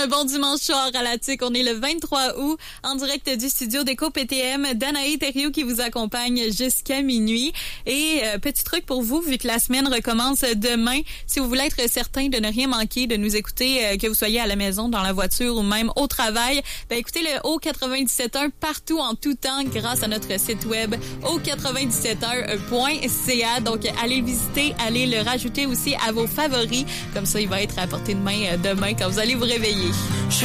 Un bon dimanche soir à la TIC. On est le 23 août en direct du studio d'Éco PTM. Danae Thériault qui vous accompagne jusqu'à minuit. Et petit truc pour vous, vu que la semaine recommence demain, si vous voulez être certain de ne rien manquer, de nous écouter, que vous soyez à la maison, dans la voiture ou même au travail, ben écoutez le O97.1 partout en tout temps grâce à notre site web o97.1.ca. Donc allez le visiter, allez le rajouter aussi à vos favoris. Comme ça, il va être à portée de main demain quand vous allez vous réveiller.